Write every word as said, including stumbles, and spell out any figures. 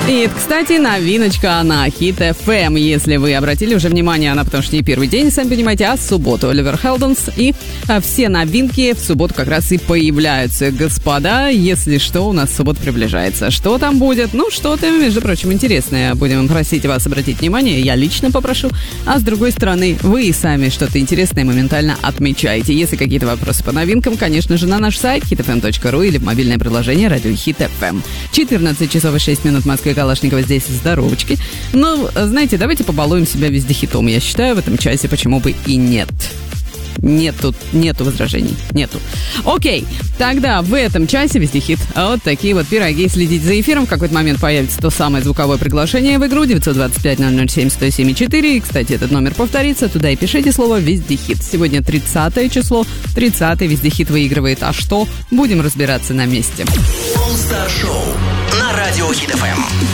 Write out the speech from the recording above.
И это, кстати, новиночка на Хит эф эм. Если вы обратили уже внимание, она потому что не первый день, сами понимаете, а субботу Оливер Хелденс. И а, все новинки в субботу как раз и появляются. Господа, если что, у нас суббота приближается. Что там будет? Ну, что-то, между прочим, интересное. Будем просить вас обратить внимание. Я лично попрошу. А с другой стороны, вы и сами что-то интересное моментально отмечаете. Если какие-то вопросы по новинкам, конечно же, на наш сайт хит эф эм точка ру или в мобильное приложение радио Хит эф эм. четырнадцать часов и шесть минут в Москве. Калашникова здесь, здоровочки. Ну, знаете, давайте побалуем себя вездехитом. Я считаю, в этом часе почему бы и нет. Нету, нету возражений. Нету. Окей, тогда в этом часе вездехит. Вот такие вот пироги. Следите за эфиром. В какой-то момент появится то самое звуковое приглашение в игру девять два пять ноль ноль семь сто семь четыре. И, кстати, этот номер повторится. Туда и пишите слово «вездехит». Сегодня тридцатое число. тридцатый вездехит выигрывает. А что? Будем разбираться на месте. All Star Show на радио Хит эф эм.